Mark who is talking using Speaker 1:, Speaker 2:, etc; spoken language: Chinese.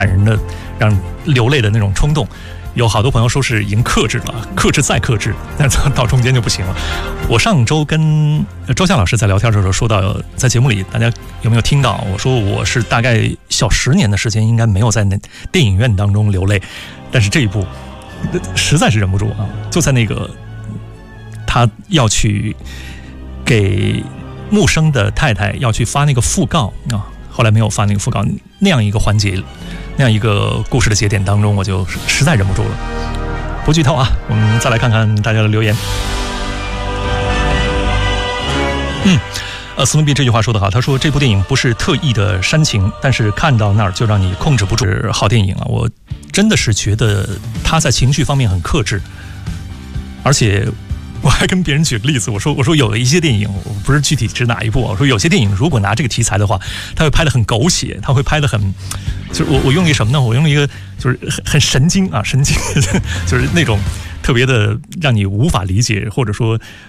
Speaker 1: 感人的让流泪的那种冲动。有好多朋友说是已经克制了，克制再克制，但是到中间就不行了。我上周跟周夏老师在聊天的时候说到，在节目里大家有没有听到？我说我是大概小10年的时间，应该没有在那电影院当中流泪，但是这一部实在是忍不住啊！就在那个他要去给木生的太太要去发那个讣告啊，后来没有发那个讣告，那样一个环节。那样一个故事的节点当中，我就实在忍不住了。不剧透啊，我们再来看看大家的留言。斯努比这句话说得好，他说这部电影不是特意的煽情，但是看到那儿就让你控制不住。好电影啊，我真的是觉得他在情绪方面很克制，而且我还跟别人举个例子，我说有一些电影，我不是具体指哪一部，我说有些电影如果拿这个题材的话，他会拍得很狗血，他会拍得很，就是我用一个什么呢？我用一个就是很神经啊，神经，就是那种特别的让你无法理解，或者说